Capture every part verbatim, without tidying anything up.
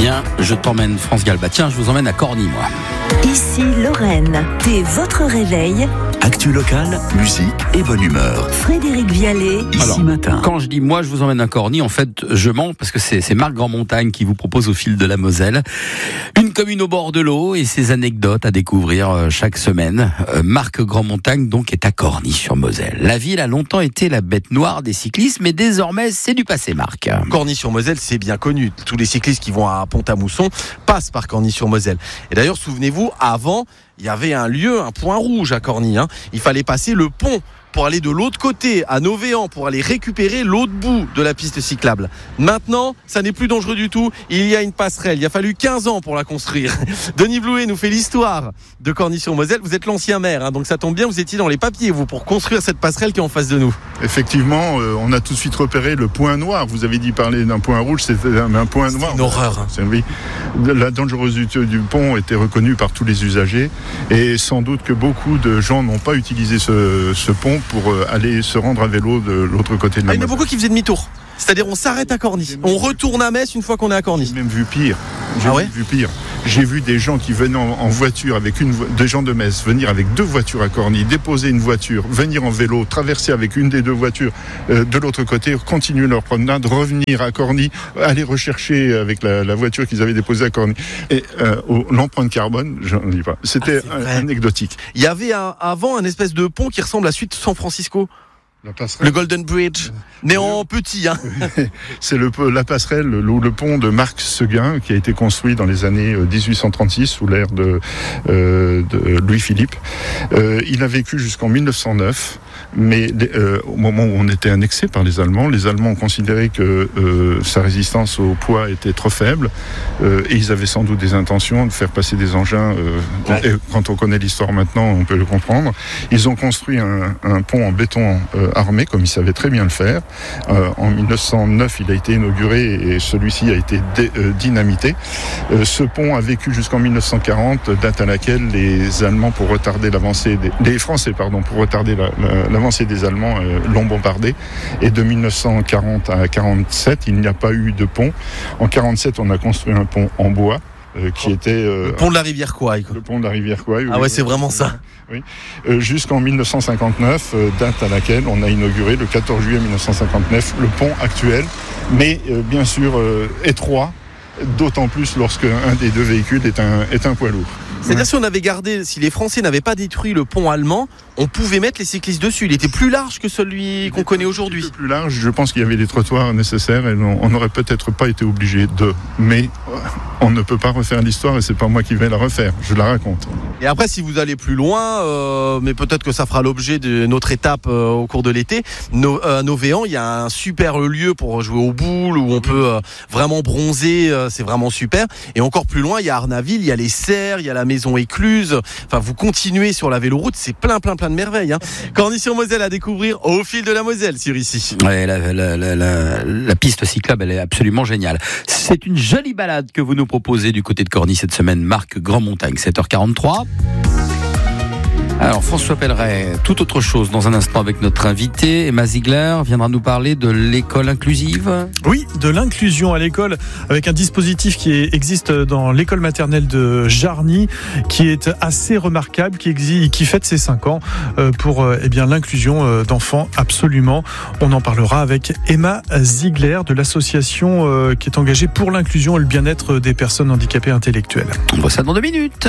Viens, je t'emmène, France Gall. Bah tiens, je vous emmène à Corny, moi. Ici Lorraine, dès votre réveil. Actu locale, musique et bonne humeur. Frédéric Vialet. Ici Alors, matin. Quand je dis moi, je vous emmène à Corny, en fait, je mens parce que c'est, c'est Marc Grandmontagne qui vous propose au fil de la Moselle une commune au bord de l'eau et ses anecdotes à découvrir chaque semaine. Euh, Marc Grandmontagne, donc, est à Corny sur Moselle. La ville a longtemps été la bête noire des cyclistes, mais désormais, c'est du passé, Marc. Corny-sur-Moselle, c'est bien connu. Tous les cyclistes qui vont à Pont-à-Mousson passent par Corny-sur-Moselle. Et d'ailleurs, souvenez-vous, avant, il y avait un lieu, un point rouge à Corny. Hein. Il fallait passer le pont pour aller de l'autre côté, à Novéan, pour aller récupérer l'autre bout de la piste cyclable. Maintenant, ça n'est plus dangereux du tout. Il y a une passerelle. Il a fallu quinze ans pour la construire. Denis Blouet nous fait l'histoire de Corny-sur-Moselle. Vous êtes l'ancien maire, hein, donc ça tombe bien, vous étiez dans les papiers, vous, pour construire cette passerelle qui est en face de nous. Effectivement, euh, on a tout de suite repéré le point noir. Vous avez dit parler d'un point rouge, c'était un, un point noir. C'est une horreur. Hein. C'est, oui. La dangerosité du pont était reconnue par tous les usagers et sans doute que beaucoup de gens n'ont pas utilisé ce, ce pont pour aller se rendre à vélo de l'autre côté de la ah, il y en a Moselle. beaucoup qui faisaient demi-tour. C'est-à-dire on s'arrête à Corny, on retourne à Metz une fois qu'on est à Corny. J'ai même vu pire. J'ai ah ouais vu pire. J'ai vu des gens qui venaient en, en voiture avec une vo- des gens de Metz venir avec deux voitures à Corny, déposer une voiture, venir en vélo, traverser avec une des deux voitures euh, de l'autre côté, continuer leur promenade, revenir à Corny, aller rechercher avec la, la voiture qu'ils avaient déposée à Corny. Et euh, oh, l'empreinte carbone, je n'en dis pas. C'était ah, un, anecdotique. Il y avait un, avant un espèce de pont qui ressemble à celui de San Francisco. La passerelle. Le Golden Bridge, mais en petit. Hein. C'est le, la passerelle, le, le pont de Marc Seguin qui a été construit dans les années dix-huit cent trente-six sous l'ère de, euh, de Louis-Philippe. Euh, il a vécu jusqu'en mille neuf cent neuf, mais euh, au moment où on était annexé par les Allemands, les Allemands ont considéré que euh, sa résistance au poids était trop faible euh, et ils avaient sans doute des intentions de faire passer des engins. Euh, ouais. Et quand on connaît l'histoire maintenant, on peut le comprendre. Ils ont construit un, un pont en béton euh, armé, comme ils savaient très bien le faire. Euh, en mille neuf cent neuf, il a été inauguré et celui-ci a été dé, euh, dynamité. Euh, ce pont a vécu jusqu'en mille neuf cent quarante, date à laquelle les Allemands, pour retarder l'avancée des, les Français, pardon, pour retarder la, la, l'avancée des Allemands, euh, l'ont bombardé. Et de mille neuf cent quarante à quarante-sept, il n'y a pas eu de pont. En quarante-sept, on a construit un pont en bois. Euh, qui était euh, le pont de la rivière Kouaï. Le pont de la rivière Kouaï. Ah oui, ouais, c'est vraiment ça. Oui. Euh, jusqu'en mille neuf cent cinquante-neuf, euh, date à laquelle on a inauguré le quatorze juillet mille neuf cent cinquante-neuf le pont actuel, mais euh, bien sûr euh, étroit, d'autant plus lorsque un des deux véhicules est un est un poids lourd. C'est-à-dire ouais. si on avait gardé, si les Français n'avaient pas détruit le pont allemand, on pouvait mettre les cyclistes dessus. Il était plus large que celui qu'on connaît aujourd'hui. Un peu plus large, je pense qu'il y avait des trottoirs nécessaires et on n'aurait peut-être pas été obligé de. Mais on ne peut pas refaire l'histoire et c'est pas moi qui vais la refaire, je la raconte. Et après, si vous allez plus loin, euh, mais peut-être que ça fera l'objet de notre étape euh, au cours de l'été, no, euh, à Novéan, il y a un super lieu pour jouer aux boules où on peut euh, vraiment bronzer, euh, c'est vraiment super. Et encore plus loin, il y a Arnaville, il y a les serres, il y a la maison écluse. Enfin, vous continuez sur la véloroute, c'est plein, plein, plein de merveilles. Hein. Corny-sur-Moselle à découvrir au fil de la Moselle sur ici. Ouais, la, la, la, la, la piste cyclable, elle est absolument géniale. C'est une jolie balade que vous nous proposez du côté de Corny cette semaine, Marc Grandmontagne, sept heures quarante-trois. Alors François Pelleret, tout autre chose dans un instant avec notre invité. Emma Ziegler viendra nous parler de l'école inclusive. Oui, de l'inclusion à l'école avec un dispositif qui existe dans l'école maternelle de Jarny, qui est assez remarquable, qui, existe, qui fête ses cinq ans pour eh bien, l'inclusion d'enfants absolument. On en parlera avec Emma Ziegler de l'association qui est engagée pour l'inclusion et le bien-être des personnes handicapées intellectuelles. On voit ça dans deux minutes.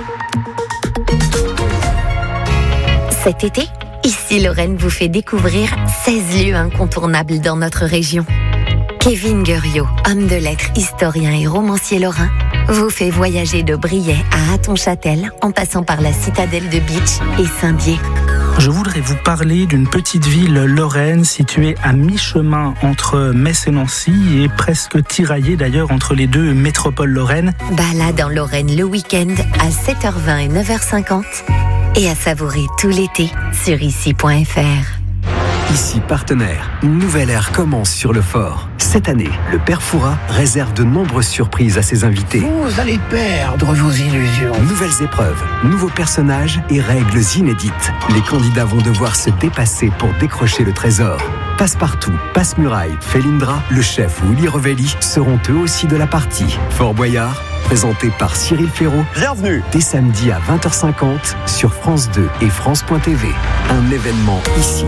Cet été, Ici Lorraine vous fait découvrir seize lieux incontournables dans notre région. Kevin Guerriot, homme de lettres, historien et romancier lorrain, vous fait voyager de Briey à Hattonchâtel en passant par la citadelle de Bitche et Saint-Dié. Je voudrais vous parler d'une petite ville lorraine située à mi-chemin entre Metz et Nancy et presque tiraillée d'ailleurs entre les deux métropoles lorraines. Balade en Lorraine le week-end à sept heures vingt et neuf heures cinquante et à savourer tout l'été sur ici point f r. Ici partenaire, une nouvelle ère commence sur le fort. Cette année, le Père Fouras réserve de nombreuses surprises à ses invités. Vous allez perdre vos illusions. Nouvelles épreuves, nouveaux personnages et règles inédites. Les candidats vont devoir se dépasser pour décrocher le trésor. Passe-Partout, Passe-Muraille, Felindra, le chef ou Willy Revelli seront eux aussi de la partie. Fort Boyard, présenté par Cyril Ferraud. Bienvenue. Dès samedi à vingt heures cinquante sur France deux et France point T V. Un événement ici.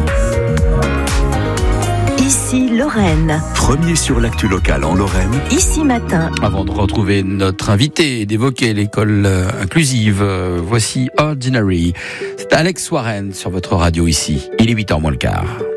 Ici Lorraine. Premier sur l'actu locale en Lorraine. Ici Matin. Avant de retrouver notre invité et d'évoquer l'école inclusive, voici Ordinary. C'est Alex Warren sur votre radio ici. Il est huit heures moins le quart.